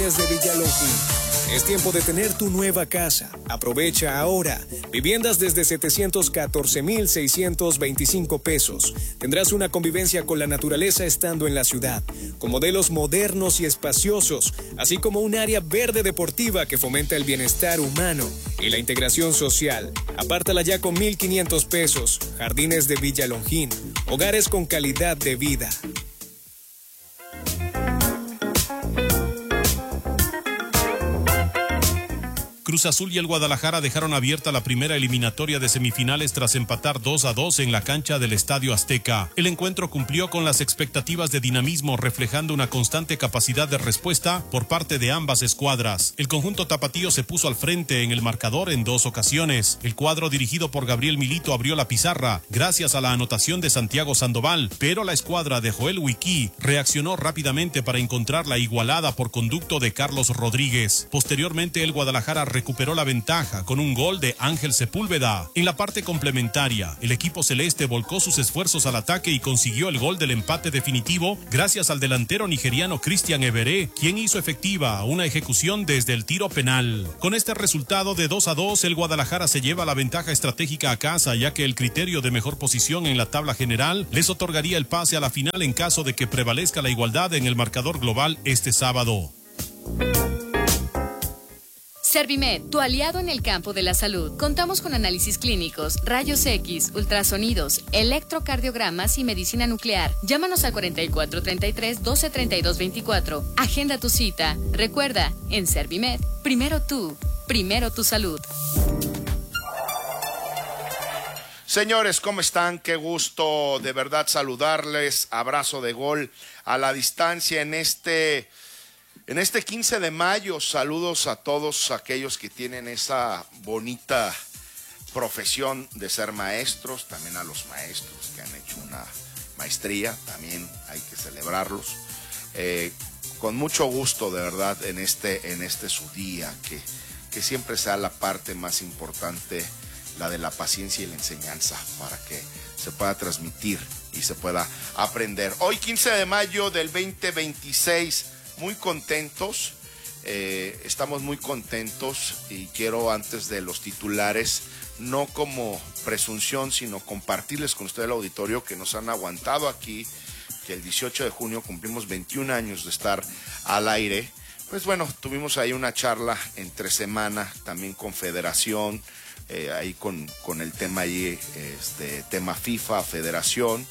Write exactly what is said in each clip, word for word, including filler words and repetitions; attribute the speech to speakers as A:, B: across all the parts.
A: de Villalongín. Es tiempo de tener tu nueva casa. Aprovecha ahora. Viviendas desde setecientos catorce mil seiscientos veinticinco pesos. Tendrás una convivencia con la naturaleza estando en la ciudad, con modelos modernos y espaciosos, así como un área verde deportiva que fomenta el bienestar humano y la integración social. Apártala ya con mil quinientos pesos. Jardines de Villalongín. Hogares con calidad de vida.
B: Cruz Azul y el Guadalajara dejaron abierta la primera eliminatoria de semifinales tras empatar dos a dos en la cancha del Estadio Azteca. El encuentro cumplió con las expectativas de dinamismo, reflejando una constante capacidad de respuesta por parte de ambas escuadras. El conjunto tapatío se puso al frente en el marcador en dos ocasiones. El cuadro dirigido por Gabriel Milito abrió la pizarra gracias a la anotación de Santiago Sandoval, pero la escuadra de Joel Wiki reaccionó rápidamente para encontrar la igualada por conducto de Carlos Rodríguez. Posteriormente, el Guadalajara recuperó la ventaja con un gol de Ángel Sepúlveda. En la parte complementaria, el equipo celeste volcó sus esfuerzos al ataque y consiguió el gol del empate definitivo gracias al delantero nigeriano Christian Everé, quien hizo efectiva una ejecución desde el tiro penal. Con este resultado de dos a dos, el Guadalajara se lleva la ventaja estratégica a casa, ya que el criterio de mejor posición en la tabla general les otorgaría el pase a la final en caso de que prevalezca la igualdad en el marcador global este sábado.
C: Servimed, tu aliado en el campo de la salud. Contamos con análisis clínicos, rayos X, ultrasonidos, electrocardiogramas y medicina nuclear. Llámanos al cuarenta y cuatro treinta y tres, doce treinta y dos veinticuatro. Agenda tu cita. Recuerda, en Servimed, primero tú, primero tu salud.
D: Señores, ¿cómo están? Qué gusto de verdad saludarles. Abrazo de gol a la distancia en este... En este quince de mayo, saludos a todos aquellos que tienen esa bonita profesión de ser maestros, también a los maestros que han hecho una maestría, también hay que celebrarlos. Eh, con mucho gusto, de verdad, en este, en este su día, que, que siempre sea la parte más importante, la de la paciencia y la enseñanza, para que se pueda transmitir y se pueda aprender. Hoy, quince de mayo del veinte veintiséis, muy contentos, eh, estamos muy contentos y quiero, antes de los titulares, no como presunción, sino compartirles con ustedes el auditorio que nos han aguantado aquí, que el dieciocho de junio cumplimos veintiún años de estar al aire. Pues bueno, tuvimos ahí una charla entre semana, también con Federación, eh, ahí con, con el tema ahí, este, tema FIFA, Federación,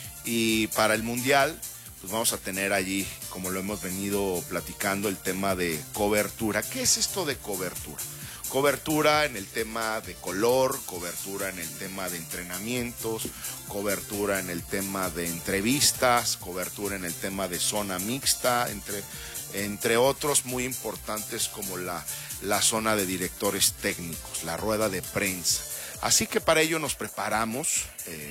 D: y para el Mundial, pues vamos a tener allí, como lo hemos venido platicando, el tema de cobertura. ¿Qué es esto de cobertura? Cobertura en el tema de color, cobertura en el tema de entrenamientos, cobertura en el tema de entrevistas, cobertura en el tema de zona mixta, entre, entre otros muy importantes como la, la zona de directores técnicos, la rueda de prensa. Así que para ello nos preparamos eh,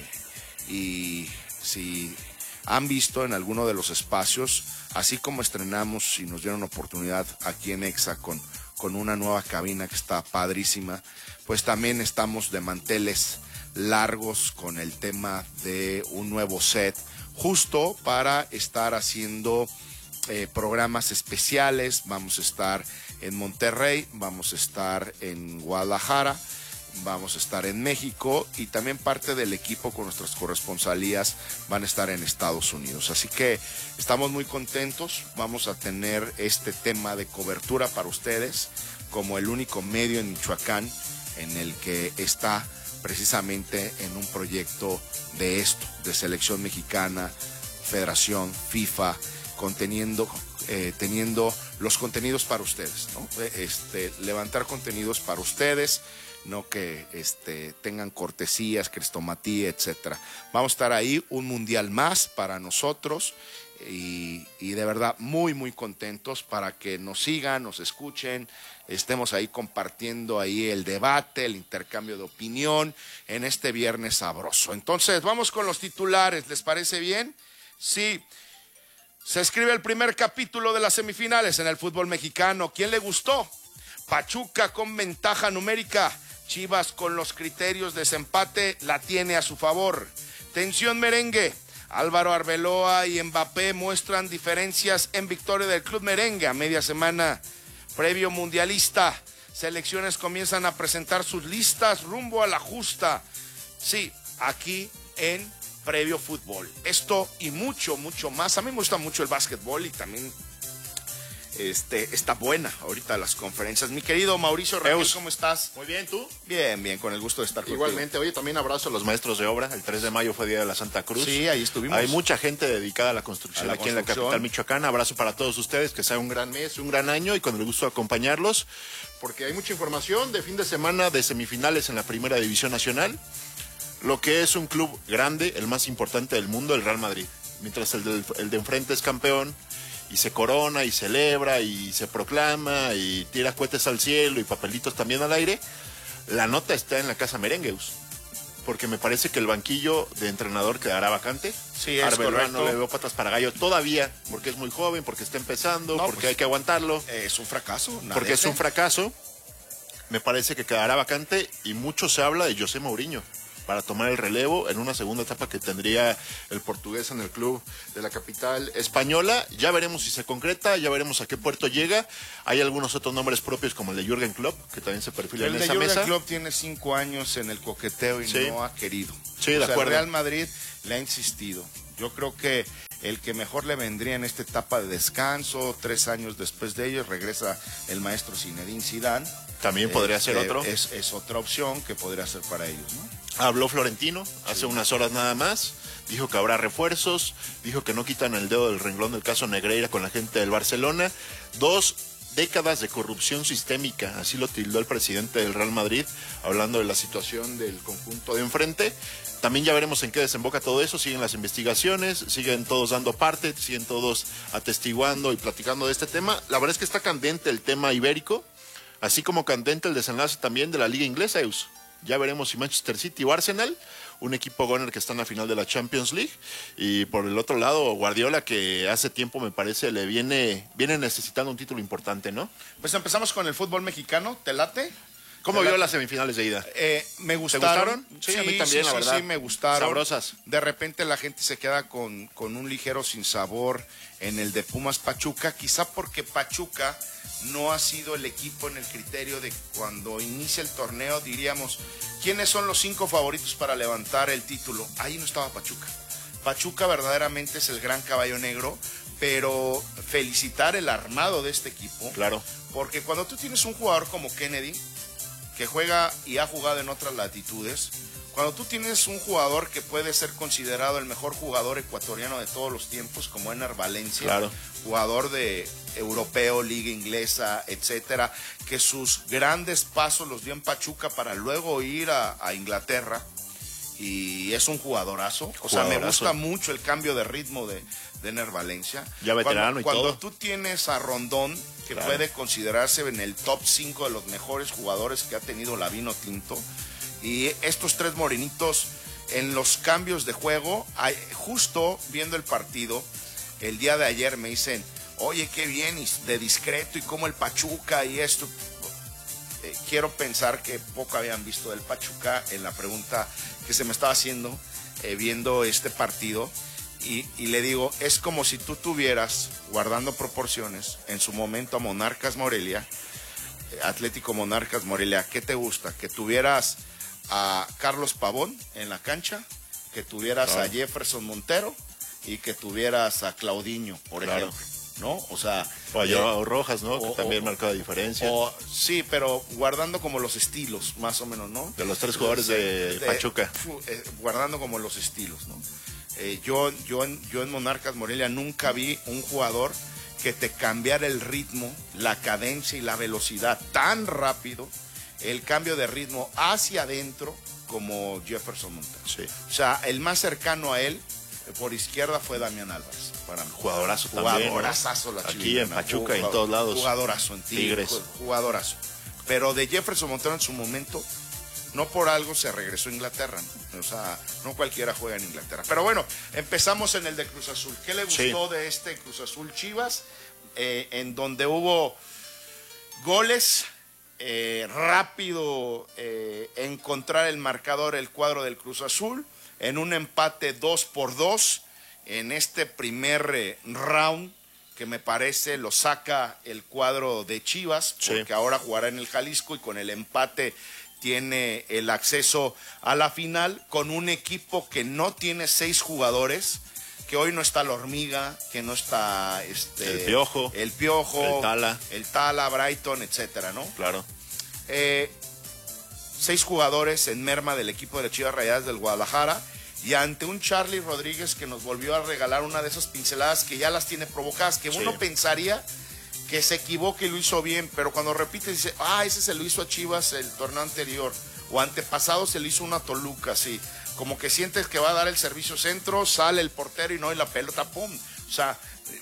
D: y si han visto en alguno de los espacios, así como estrenamos y nos dieron oportunidad aquí en Exa con, con una nueva cabina que está padrísima, pues también estamos de manteles largos con el tema de un nuevo set, justo para estar haciendo eh, programas especiales. Vamos a estar en Monterrey, vamos a estar en Guadalajara, vamos a estar en México y también parte del equipo con nuestras corresponsalías van a estar en Estados Unidos. Así que estamos muy contentos, vamos a tener este tema de cobertura para ustedes como el único medio en Michoacán en el que está precisamente en un proyecto de esto, de selección mexicana, Federación, FIFA, conteniendo, eh, teniendo los contenidos para ustedes, ¿no? Este, levantar contenidos para ustedes, no que este, tengan cortesías, crestomatía, etcétera. Vamos a estar ahí, un mundial más para nosotros y, y de verdad muy, muy contentos para que nos sigan, nos escuchen, estemos ahí compartiendo ahí el debate, el intercambio de opinión en este viernes sabroso. Entonces, vamos con los titulares, ¿les parece bien? Sí. Se escribe el primer capítulo de las semifinales en el fútbol mexicano. ¿Quién le gustó? Pachuca con ventaja numérica. Chivas con los criterios de desempate la tiene a su favor. Tensión merengue. Álvaro Arbeloa y Mbappé muestran diferencias en victoria del club merengue a media semana previo mundialista. Selecciones comienzan a presentar sus listas rumbo a la justa. Sí, aquí en Previo Fútbol. Esto y mucho, mucho más. A mí me gusta mucho el básquetbol y también este, está buena ahorita las conferencias. Mi querido Mauricio Raquel, ¿cómo estás?
E: Muy bien, ¿tú?
D: Bien, bien, con el gusto de estar contigo.
E: Igualmente, oye, también abrazo a los maestros de obra. El tres de mayo fue Día de la Santa Cruz.
D: Sí, ahí estuvimos.
E: Hay mucha gente dedicada a la construcción
D: a la
E: aquí
D: construcción.
E: en la capital michoacana. Abrazo para todos ustedes, que sea un gran mes, un gran año y con el gusto de acompañarlos, porque hay mucha información de fin de semana de semifinales en la Primera División Nacional. Lo que es un club grande, el más importante del mundo, el Real Madrid. Mientras el de, el de enfrente es campeón y se corona y celebra y se proclama y tira cohetes al cielo y papelitos también al aire, la nota está en la casa Merengueus. Porque me parece que el banquillo de entrenador quedará vacante.
D: Sí, es
E: Arbeloa
D: correcto.
E: no le veo patas para gallo todavía, porque es muy joven, porque está empezando,
D: No,
E: porque
D: pues,
E: hay que aguantarlo.
D: Es un fracaso.
E: Porque es un fracaso. Me parece que quedará vacante y mucho se habla de José Mourinho para tomar el relevo en una segunda etapa que tendría el portugués en el club de la capital española. Ya veremos si se concreta, ya veremos a qué puerto llega. Hay algunos otros nombres propios como el de Jürgen Klopp, que también se perfila
D: El
E: en
D: de
E: esa
D: Jürgen
E: mesa.
D: Klopp tiene cinco años en el coqueteo y
E: Sí.
D: no ha querido.
E: Sí, de
D: o sea,
E: acuerdo.
D: el Real Madrid le ha insistido. Yo creo que el que mejor le vendría en esta etapa de descanso, tres años después de ellos, regresa el maestro Zinedine Zidane.
E: También podría ser
D: Este,
E: otro.
D: Es, es otra opción que podría ser para ellos, ¿no?
E: Habló Florentino hace unas horas nada más, dijo que habrá refuerzos, dijo que no quitan el dedo del renglón del caso Negreira con la gente del Barcelona. Dos décadas de corrupción sistémica, así lo tildó el presidente del Real Madrid, hablando de la situación del conjunto de enfrente. También ya veremos en qué desemboca todo eso, siguen las investigaciones, siguen todos dando parte, siguen todos atestiguando y platicando de este tema. La verdad es que está candente el tema ibérico, así como candente el desenlace también de la liga inglesa, Eus. Ya veremos si Manchester City o Arsenal, un equipo goner que está en la final de la Champions League, y por el otro lado Guardiola, que hace tiempo me parece le viene, viene necesitando un título importante, ¿no?
D: Pues empezamos con el fútbol mexicano, ¿te late?
E: ¿Cómo
D: ¿Te
E: vio
D: late?
E: las semifinales de ida?
D: Eh, me gustaron.
E: gustaron? Sí, a mí también, la
D: sí,
E: verdad.
D: Sí, me gustaron.
E: Sabrosas.
D: De repente la gente se queda con, con un ligero sinsabor en el de Pumas Pachuca, quizá porque Pachuca no ha sido el equipo en el criterio de cuando inicia el torneo, diríamos, ¿quiénes son los cinco favoritos para levantar el título? Ahí no estaba Pachuca. Pachuca verdaderamente es el gran caballo negro, pero felicitar el armado de este equipo.
E: Claro.
D: Porque cuando tú tienes un jugador como Kennedy, que juega y ha jugado en otras latitudes, cuando tú tienes un jugador que puede ser considerado el mejor jugador ecuatoriano de todos los tiempos, como Ener Valencia,
E: Claro.
D: jugador de europeo, liga inglesa, etcétera, que sus grandes pasos los dio en Pachuca para luego ir a, a Inglaterra, y es un jugadorazo. O sea, me
E: Jugadorazo.
D: gusta mucho el cambio de ritmo de, de Ener Valencia.
E: Ya veterano
D: cuando,
E: y
D: cuando
E: todo.
D: tú tienes a Rondón, que
E: Claro.
D: puede considerarse en el top cinco de los mejores jugadores que ha tenido la Vino Tinto, y estos tres morenitos en los cambios de juego, hay- justo viendo el partido, el día de ayer me dicen, oye, qué bien, y de discreto, y como el Pachuca y esto. Eh, quiero pensar que poco habían visto del Pachuca en la pregunta que se me estaba haciendo eh, viendo este partido. Y, y le digo, es como si tú tuvieras, guardando proporciones, en su momento a Monarcas Morelia, eh, Atlético Monarcas Morelia, ¿qué te gusta? Que tuvieras a Carlos Pavón en la cancha, que tuvieras
E: Claro.
D: a Jefferson Montero y que tuvieras a Claudinho, por
E: Claro.
D: ejemplo, ¿no? O sea,
E: O a
D: eh,
E: Joao Rojas, ¿no?
D: o-
E: que también
D: o-
E: marca la diferencia.
D: o- sí, pero guardando como los estilos, más o menos, ¿no?
E: De los tres jugadores de Pachuca.
D: fu- eh, guardando como los estilos, ¿no? Eh, yo, yo, en, yo en Monarcas Morelia nunca vi un jugador que te cambiara el ritmo, la cadencia y la velocidad tan rápido, el cambio de ritmo hacia adentro como Jefferson Montero.
E: Sí.
D: O sea, el más cercano a él eh, por izquierda fue Damián Álvarez, para mí.
E: Jugadorazo también, ¿no?
D: Jugadorazazo la
E: Aquí
D: Chivina,
E: en Pachuca y en
D: jugado-
E: todos lados.
D: Jugadorazo en Tigres.
E: Tigres.
D: Jugadorazo. Pero de Jefferson Montero en su momento, no por algo se regresó a Inglaterra, ¿no? O sea, no cualquiera juega en Inglaterra. Pero bueno, empezamos en el de Cruz Azul. ¿Qué le gustó
E: Sí.
D: de este Cruz Azul Chivas? Eh, en donde hubo goles, eh, rápido eh, encontrar el marcador, el cuadro del Cruz Azul, en un empate dos por dos. en este primer eh, round, que me parece lo saca el cuadro de Chivas, porque sí. ahora jugará en el Jalisco y con el empate tiene el acceso a la final, con un equipo que no tiene seis jugadores, que hoy no está la Hormiga, que no está este
E: el Piojo,
D: el Piojo,
E: el Tala,
D: el Tala, Brighton, etcétera, ¿no?
E: Claro.
D: Eh, seis jugadores en merma del equipo de las Chivas Rayadas del Guadalajara, y ante un Charlie Rodríguez que nos volvió a regalar una de esas pinceladas que ya las tiene provocadas, que sí. uno pensaría que se equivoque y lo hizo bien, pero cuando repite dice, ah, ese se lo hizo a Chivas el torneo anterior, o antepasado se le hizo una Toluca, así, como que sientes que va a dar el servicio centro, sale el portero y no, y la pelota, pum. O sea,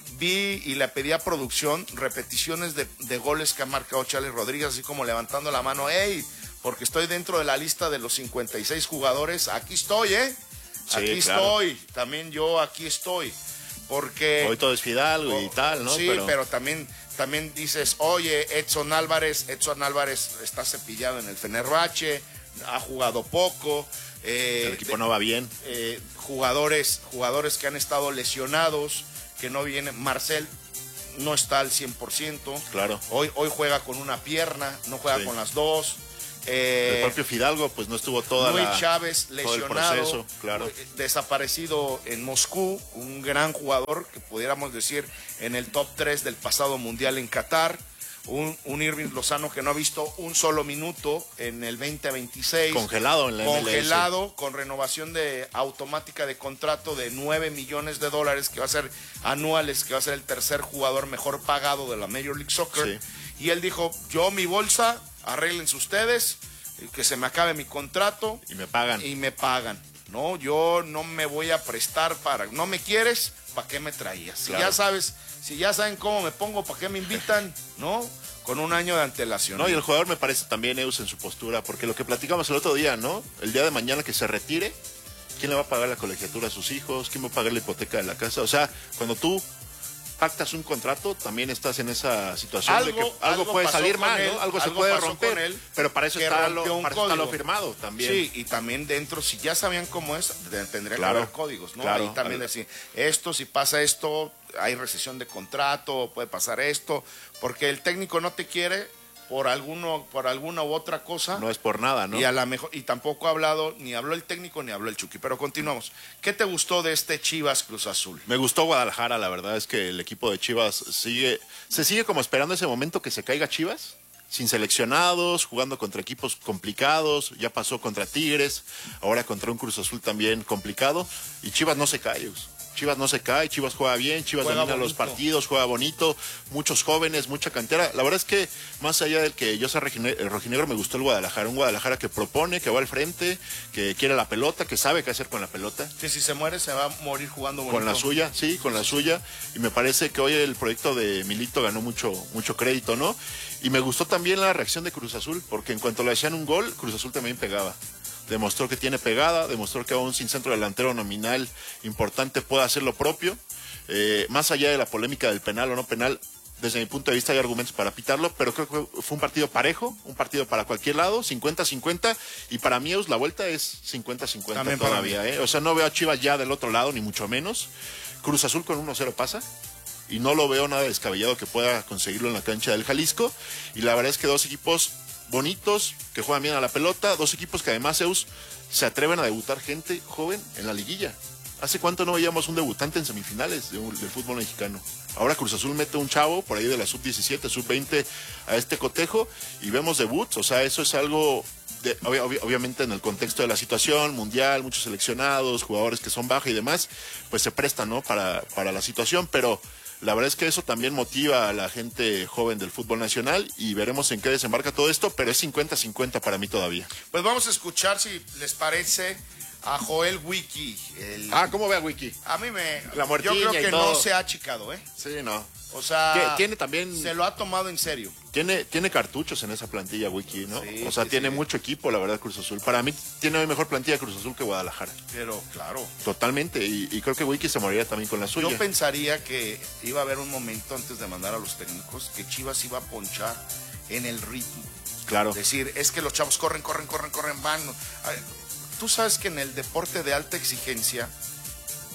D: vi y le pedí a producción repeticiones de, de goles que ha marcado Charlie Rodríguez, así como levantando la mano, hey, porque estoy dentro de la lista de los cincuenta y seis jugadores, aquí estoy, ¿eh?
E: Sí,
D: aquí claro. estoy, también yo aquí estoy, porque...
E: Hoy todo es Fidalgo oh, y tal, ¿no?
D: Sí, pero, pero también, también dices, oye, Edson Álvarez, Edson Álvarez está cepillado en el Fenerbahce, ha jugado poco. Eh,
E: el equipo de, no va bien.
D: Eh, jugadores, jugadores que han estado lesionados, que no vienen. Marcel no está al cien por ciento.
E: Claro.
D: Hoy, hoy juega con una pierna, no juega sí. con las dos.
E: Eh, el propio Fidalgo pues no estuvo toda
D: Luis
E: la,
D: Chávez lesionado,
E: proceso, claro.
D: desaparecido en Moscú, un gran jugador que pudiéramos decir en el top tres del pasado mundial en Qatar, un, un Irving Lozano que no ha visto un solo minuto en el veinte veintiséis,
E: congelado en la
D: congelado
E: M L S.
D: Con renovación de automática de contrato de nueve millones de dólares que va a ser anuales, que va a ser el tercer jugador mejor pagado de la Major League Soccer, sí. y él dijo, yo mi bolsa, arréglense ustedes, que se me acabe mi contrato.
E: Y me pagan.
D: Y me pagan. No, yo no me voy a prestar para... ¿No me quieres? ¿Para qué me traías? Si claro. ya sabes, si ya saben cómo me pongo, ¿para qué me invitan? ¿No? Con un año de antelación.
E: No, y el jugador me parece también Eus en su postura, porque lo que platicamos el otro día, ¿no? El día de mañana que se retire, ¿quién le va a pagar la colegiatura a sus hijos? ¿Quién va a pagar la hipoteca de la casa? O sea, cuando tú pactas un contrato, también estás en esa situación
D: algo,
E: de que algo, algo puede salir mal, ¿no? Algo, algo se puede romper, él, pero para eso, está lo, para eso está lo firmado también.
D: Sí, y también dentro, si ya sabían cómo es, tendría
E: claro,
D: que haber códigos, ¿no?
E: Claro,
D: Ahí también decir, esto, si pasa esto, hay rescisión de contrato, puede pasar esto, porque el técnico no te quiere por alguno, por alguna u otra cosa.
E: No es por nada, ¿no?
D: Y a la mejor, y tampoco ha hablado, ni habló el técnico, ni habló el Chucky. Pero continuamos. ¿Qué te gustó de este Chivas Cruz Azul?
E: Me gustó Guadalajara, la verdad es que el equipo de Chivas sigue, se sigue como esperando ese momento que se caiga Chivas, sin seleccionados, jugando contra equipos complicados, ya pasó contra Tigres, ahora contra un Cruz Azul también complicado, y Chivas no se cae. Chivas no se cae, Chivas juega bien, Chivas juega domina bonito. Los partidos, juega bonito, muchos jóvenes, mucha cantera. La verdad es que más allá del que yo sea rojinegro, me gustó el Guadalajara, un Guadalajara que propone, que va al frente, que quiere la pelota, que sabe qué hacer con la pelota.
D: Que si se muere se va a morir jugando bonito.
E: Con la suya, sí, con la suya. Y me parece que hoy el proyecto de Milito ganó mucho, mucho crédito, ¿no? Y me gustó también la reacción de Cruz Azul, porque en cuanto le hacían un gol, Cruz Azul también pegaba. Demostró que tiene pegada, demostró que aún sin centro delantero nominal importante puede hacer lo propio. Eh, más allá de la polémica del penal o no penal, desde mi punto de vista hay argumentos para pitarlo, pero creo que fue un partido parejo, un partido para cualquier lado, cincuenta cincuenta, y para mí la vuelta es cincuenta cincuenta todavía, ¿eh? O sea, no veo a Chivas ya del otro lado, ni mucho menos. Cruz Azul con uno cero pasa, y no lo veo nada descabellado que pueda conseguirlo en la cancha del Jalisco, y la verdad es que dos equipos bonitos, que juegan bien a la pelota, dos equipos que además, Eus, se atreven a debutar gente joven en la liguilla. ¿Hace cuánto no veíamos un debutante en semifinales de un, del fútbol mexicano? Ahora Cruz Azul mete un chavo por ahí de la sub diecisiete, sub veinte a este cotejo y vemos debuts, o sea, eso es algo, de, ob, ob, obviamente en el contexto de la situación mundial, muchos seleccionados, jugadores que son baja y demás, pues se prestan, ¿no? Para, para la situación, pero la verdad es que eso también motiva a la gente joven del fútbol nacional y veremos en qué desembarca todo esto, pero es cincuenta cincuenta para mí todavía.
D: Pues vamos a escuchar, si les parece, a Joel Wiki. El...
E: Ah, ¿cómo ve a Wiki?
D: A mí me...
E: La
D: yo creo que no se ha achicado, ¿eh?
E: Sí, no.
D: O sea,
E: tiene también...
D: se lo ha tomado en serio.
E: Tiene, tiene cartuchos en esa plantilla Wiki, ¿no?
D: Sí,
E: o sea,
D: sí,
E: tiene
D: sí.
E: mucho equipo, la verdad, Cruz Azul. Para mí tiene hoy mejor plantilla Cruz Azul que Guadalajara.
D: Pero, claro.
E: Totalmente, y, y creo que Wiki se moriría también con la suya.
D: Yo pensaría que iba a haber un momento antes de mandar a los técnicos que Chivas iba a ponchar en el ritmo.
E: Claro.
D: Es decir, es que los chavos corren, corren, corren, corren, van. Tú sabes que en el deporte de alta exigencia,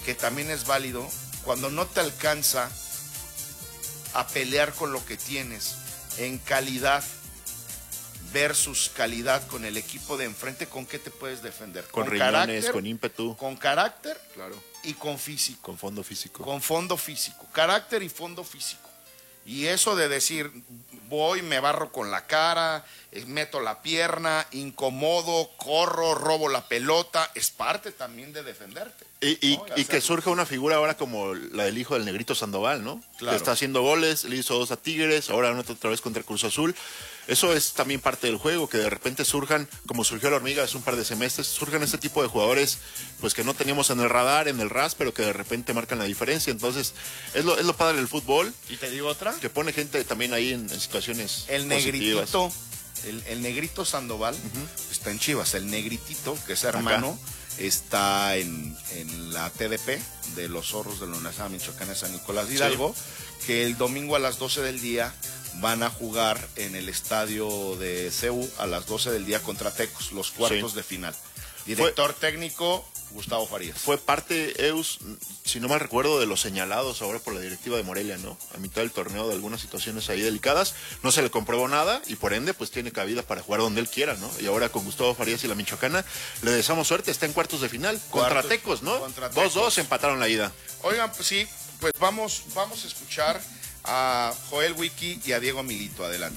D: que también es válido, cuando no te alcanza a pelear con lo que tienes en calidad versus calidad con el equipo de enfrente, ¿con qué te puedes defender?
E: Con, con riñones, carácter, con ímpetu.
D: Con carácter,
E: claro,
D: y con físico.
E: Con fondo físico.
D: Con fondo físico. Carácter y fondo físico. Y eso de decir, voy, me barro con la cara, meto la pierna, incomodo, corro, robo la pelota, es parte también de defenderte.
E: Y, y, ¿no? y que surja una figura ahora como la del hijo del Negrito Sandoval, ¿no?
D: Claro.
E: Que está haciendo goles, le hizo dos a Tigres, ahora una otra vez contra Cruz Azul. Eso es también parte del juego, que de repente surjan, como surgió la Hormiga hace un par de semestres, surjan este tipo de jugadores pues que no teníamos en el radar, en el R A S, pero que de repente marcan la diferencia. Entonces, es lo, es lo padre del fútbol.
D: ¿Y te digo otra?
E: Que pone gente también ahí en, en situaciones
D: El
E: positivas.
D: Negrito, el, el Negrito Sandoval, uh-huh. está en Chivas. El Negritito, que es hermano, acá está en, en la T D P de los Zorros de la Universidad Michoacana de San Nicolás de Hidalgo, sí. que el domingo a las doce del día van a jugar en el estadio de C U a las doce del día contra Tecos, los cuartos sí. de final. Director fue, técnico, Gustavo Farías.
E: Fue parte, Eus, si no mal recuerdo, de los señalados ahora por la directiva de Morelia, ¿no? A mitad del torneo de algunas situaciones ahí delicadas. No se le comprobó nada y por ende pues tiene cabida para jugar donde él quiera, ¿no? Y ahora con Gustavo Farías y la Michoacana le deseamos suerte, está en cuartos de final. Cuartos, contra Tecos, ¿no? dos dos empataron la ida.
D: Oigan, pues sí, pues vamos, vamos a escuchar a Joel Wiki y a Diego Milito. Adelante.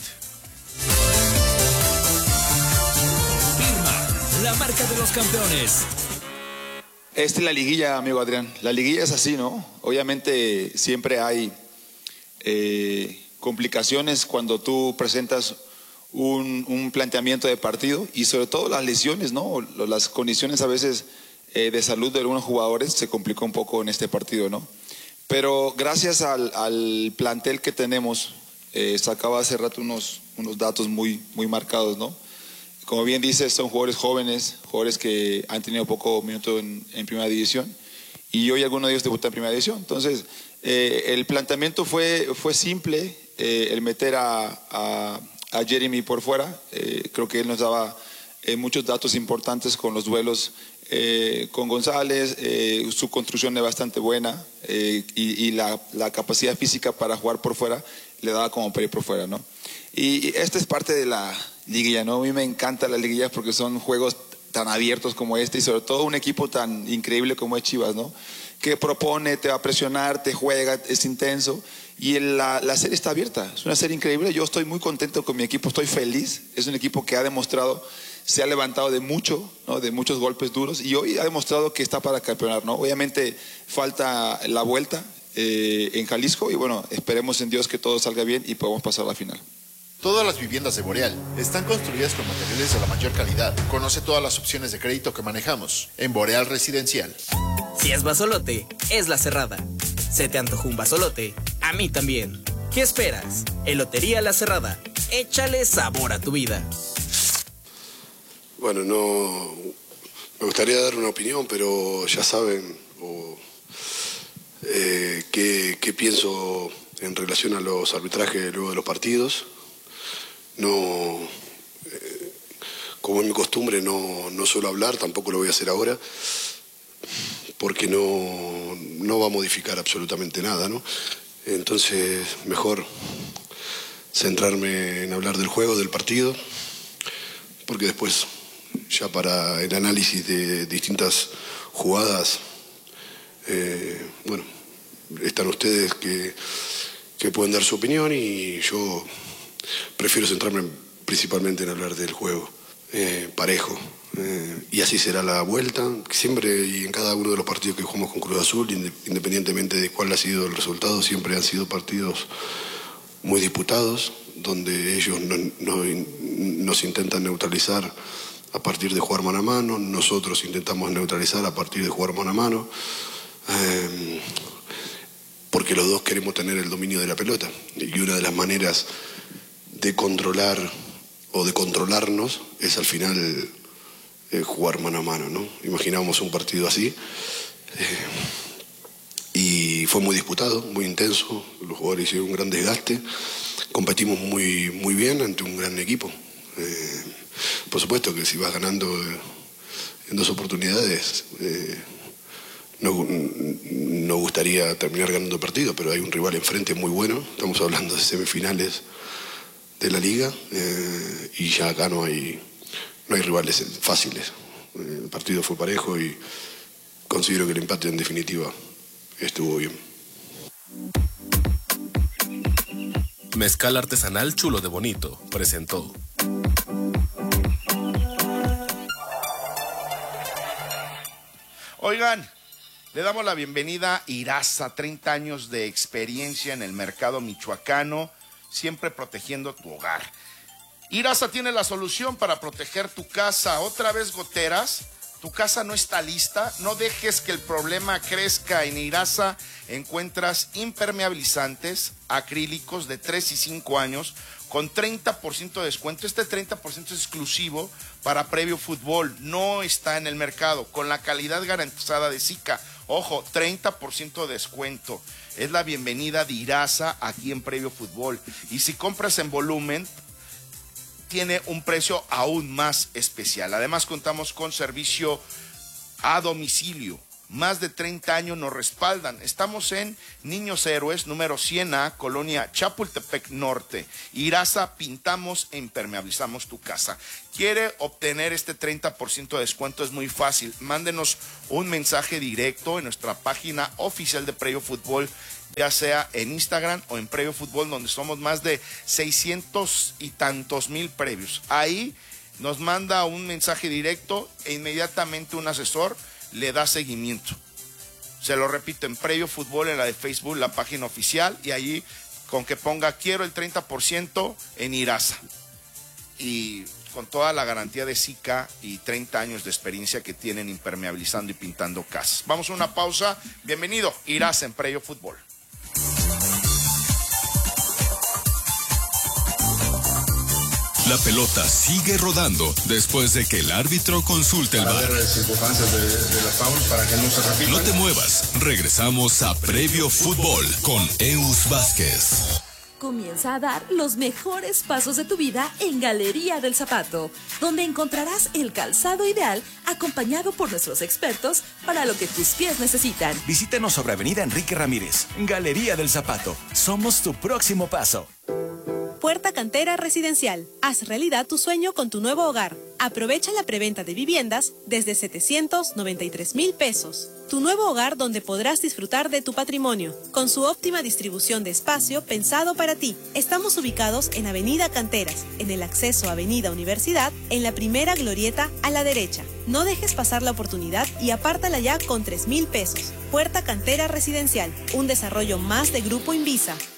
F: Firma, la marca de los campeones.
G: Esta es la liguilla, amigo Adrián. La liguilla es así, ¿no? Obviamente siempre hay eh, complicaciones cuando tú presentas un, un planteamiento de partido y sobre todo las lesiones, ¿no? Las condiciones a veces eh, de salud de algunos jugadores se complicó un poco en este partido, ¿no? Pero gracias al, al plantel que tenemos, eh, sacaba hace rato unos, unos datos muy, muy marcados, ¿no? Como bien dices, son jugadores jóvenes, jugadores que han tenido poco minuto en, en primera división y hoy alguno de ellos debutó en primera división. Entonces, eh, el planteamiento fue, fue simple, eh, el meter a, a, a Jeremy por fuera. Eh, creo que él nos daba eh, muchos datos importantes con los duelos eh, con González, eh, su construcción es bastante buena eh, y, y la, la capacidad física para jugar por fuera le daba como para ir por fuera, ¿no? Y, y esta es parte de la liguilla, ¿no? A mí me encanta la liguilla porque son juegos tan abiertos como este y sobre todo un equipo tan increíble como es Chivas, ¿no? Que propone, te va a presionar, te juega, es intenso y la, la serie está abierta, es una serie increíble. Yo estoy muy contento con mi equipo, estoy feliz, es un equipo que ha demostrado, se ha levantado de mucho, ¿no? De muchos golpes duros y hoy ha demostrado que está para campeonar, ¿no? Obviamente falta la vuelta eh, en Jalisco y bueno, esperemos en Dios que todo salga bien y podamos pasar a la final.
E: Todas las viviendas de Boreal están construidas con materiales de la mayor calidad. Conoce todas las opciones de crédito que manejamos en Boreal Residencial.
H: Si es basolote, es La Cerrada. ¿Se te antojó un basolote? A mí también. ¿Qué esperas? Elotería La Cerrada. Échale sabor a tu vida.
I: Bueno, no me gustaría dar una opinión, pero ya saben o, eh, qué, qué pienso en relación a los arbitrajes luego de los partidos. No, eh, como es mi costumbre, no, no suelo hablar, tampoco lo voy a hacer ahora, porque no, no va a modificar absolutamente nada, ¿no? Entonces, mejor centrarme en hablar del juego, del partido, porque después, ya para el análisis de distintas jugadas, eh, bueno, están ustedes que, que pueden dar su opinión y yo prefiero centrarme principalmente en hablar del juego, eh, parejo, eh, y así será la vuelta, siempre y en cada uno de los partidos que jugamos con Cruz Azul, independientemente de cuál ha sido el resultado, siempre han sido partidos muy disputados, donde ellos no, no, nos intentan neutralizar a partir de jugar mano a mano, nosotros intentamos neutralizar a partir de jugar mano a mano, eh, porque los dos queremos tener el dominio de la pelota, y una de las maneras de controlar o de controlarnos es al final eh, jugar mano a mano, ¿no? Imaginábamos un partido así eh, y fue muy disputado, muy intenso, los jugadores hicieron un gran desgaste, competimos muy, muy bien ante un gran equipo. Eh, por supuesto que si vas ganando en dos oportunidades, eh, no, no gustaría terminar ganando partido, pero hay un rival enfrente muy bueno. Estamos hablando de semifinales de la liga eh, y ya acá no hay, no hay rivales fáciles. El partido fue parejo y considero que el empate en definitiva estuvo bien.
J: Mezcal artesanal Chulo de Bonito presentó.
D: Oigan, le damos la bienvenida a Irasa, treinta años de experiencia en el mercado michoacano, siempre protegiendo tu hogar. Irasa tiene la solución para proteger tu casa. ¿Otra vez goteras? ¿Tu casa no está lista? No dejes que el problema crezca. En Irasa encuentras impermeabilizantes acrílicos de tres y cinco años con treinta por ciento de descuento. Este treinta por ciento es exclusivo para Previo Fútbol. No está en el mercado. Con la calidad garantizada de Sika. Ojo, treinta por ciento de descuento. Es la bienvenida de Irasa aquí en Previo Fútbol. Y si compras en volumen, tiene un precio aún más especial. Además, contamos con servicio a domicilio. Más de treinta años nos respaldan. Estamos en Niños Héroes, número cien A, Colonia Chapultepec Norte. Irasa, pintamos e impermeabilizamos tu casa. ¿Quiere obtener este treinta por ciento de descuento? Es muy fácil. Mándenos un mensaje directo en nuestra página oficial de Previo Fútbol, ya sea en Instagram o en Previo Fútbol, donde somos más de seiscientos y tantos mil previos. Ahí nos manda un mensaje directo e inmediatamente un asesor le da seguimiento. Se lo repito, en Previo Fútbol, en la de Facebook, la página oficial, y allí con que ponga quiero el treinta por ciento en Irasa. Y con toda la garantía de Sika y treinta años de experiencia que tienen impermeabilizando y pintando casas. Vamos a una pausa. Bienvenido, Irasa en Previo Fútbol.
K: La pelota sigue rodando después de que el árbitro consulte el V A R. No te muevas, regresamos a Previo Fútbol con Eus Vázquez.
L: Comienza a dar los mejores pasos de tu vida en Galería del Zapato, donde encontrarás el calzado ideal acompañado por nuestros expertos para lo que tus pies necesitan.
M: Visítanos sobre Avenida Enrique Ramírez. Galería del Zapato. Somos tu próximo paso.
N: Puerta Cantera Residencial. Haz realidad tu sueño con tu nuevo hogar. Aprovecha la preventa de viviendas desde setecientos noventa y tres mil pesos. Tu nuevo hogar donde podrás disfrutar de tu patrimonio, con su óptima distribución de espacio pensado para ti. Estamos ubicados en Avenida Canteras, en el acceso a Avenida Universidad, en la primera glorieta a la derecha. No dejes pasar la oportunidad y apártala ya con tres mil pesos. Puerta Cantera Residencial, un desarrollo más de Grupo Invisa.